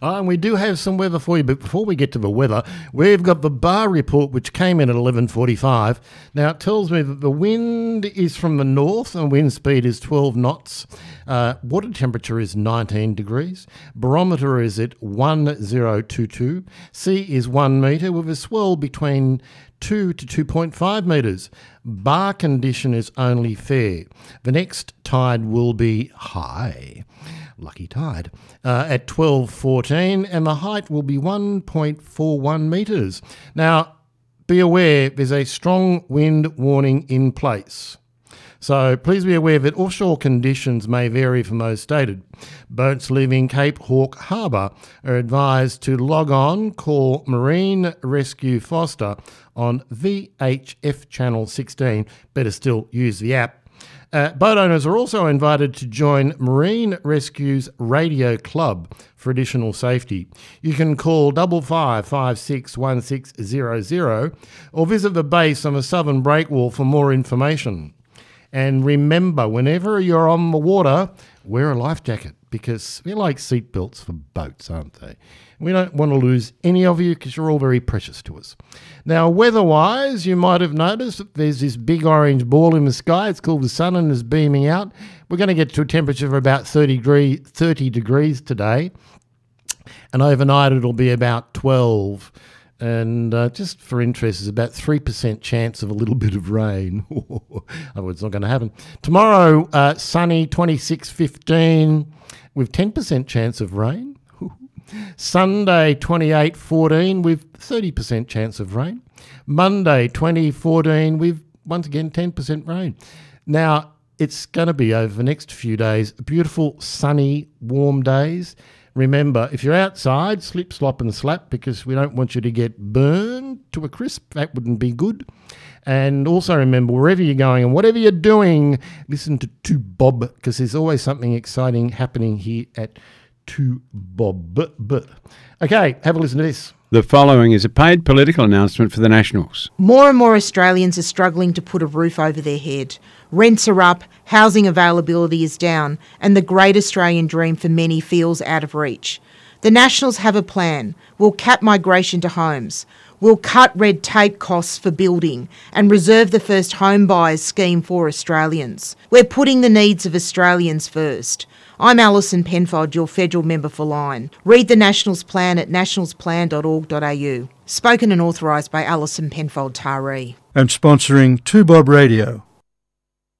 And we do have some weather for you, but before we get to the weather, we've got the bar report, which came in at 11:45. Now, it tells me that the wind is from the north and wind speed is 12 knots. Water temperature is 19 degrees. Barometer is at 1022. Sea is 1 metre with a swell between 2 to 2.5 metres. Bar condition is only fair. The next tide will be high. Lucky tide, at 12:14, and the height will be 1.41 metres. Now, be aware there's a strong wind warning in place. So please be aware that offshore conditions may vary from those stated. Boats leaving Cape Hawke Harbour are advised to log on, call Marine Rescue Foster on VHF Channel 16. Better still, use the app. Boat owners are also invited to join Marine Rescue's Radio Club for additional safety. You can call 55561600 or visit the base on the Southern Breakwall for more information. And remember, whenever you're on the water, wear a life jacket because they're like seatbelts for boats, aren't they? We don't want to lose any of you because you're all very precious to us. Now, weather-wise, you might have noticed that there's this big orange ball in the sky. It's called the sun and is beaming out. We're going to get to a temperature of about 30 degrees today. And overnight, it'll be about 12. And just for interest, there's about 3% chance of a little bit of rain. Otherwise, it's not going to happen. Tomorrow, sunny, 26-15, with 10% chance of rain. Sunday, 28-14, with 30% chance of rain. Monday, 20-14, with, once again, 10% rain. Now, it's going to be over the next few days, beautiful, sunny, warm days. Remember, if you're outside, slip, slop and slap because we don't want you to get burned to a crisp. That wouldn't be good. And also remember, wherever you're going and whatever you're doing, listen to Bob because there's always something exciting happening here at 2Bob. Okay, have a listen to this. The following is a paid political announcement for the Nationals. More and more Australians are struggling to put a roof over their head. Rents are up, housing availability is down, and the great Australian dream for many feels out of reach. The Nationals have a plan. We'll cap migration to homes. We'll cut red tape costs for building and reserve the first home buyers scheme for Australians. We're putting the needs of Australians first. I'm Alison Penfold, your federal member for Lyne. Read the Nationals plan at nationalsplan.org.au. Spoken and authorised by Alison Penfold Taree. And sponsoring 2Bob Radio.